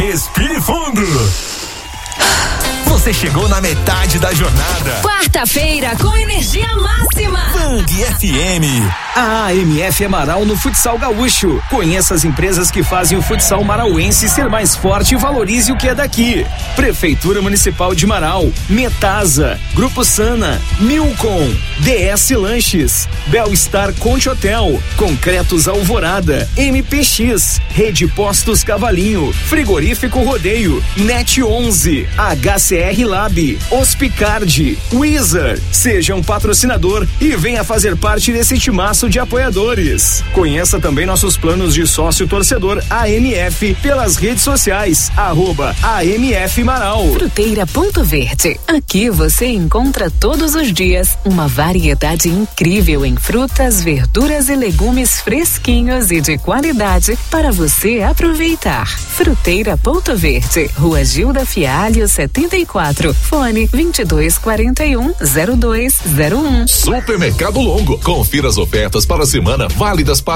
Respire fundo. Você chegou na metade da jornada. Quarta-feira com energia máxima. Band FM. A AMF é Marau no futsal gaúcho. Conheça as empresas que fazem o futsal marauense ser mais forte e valorize o que é daqui. Prefeitura Municipal de Marau, Metasa, Grupo Sana, Milcom, DS Lanches, Belstar Conte Hotel, Concretos Alvorada, MPX, Rede Postos Cavalinho, Frigorífico Rodeio, Net 11, HCR Lab, Hospicard, Wizard. Seja um patrocinador e venha fazer parte desse timaço de apoiadores. Conheça também nossos planos de sócio torcedor AMF pelas redes sociais, @AMF Marau. Fruteira Ponto Verde. Aqui você encontra todos os dias uma variedade incrível em frutas, verduras e legumes fresquinhos e de qualidade para você aproveitar. Fruteira Ponto Verde, Rua Gilda Fialho 74, fone 2241-0201. Supermercado Longo. Confira as ofertas para a semana válidas para